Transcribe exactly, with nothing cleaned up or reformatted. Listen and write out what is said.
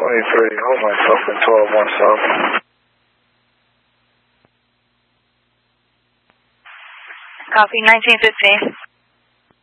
twenty-three. Hold myself in twelve one south. Copy, nineteen fifteen.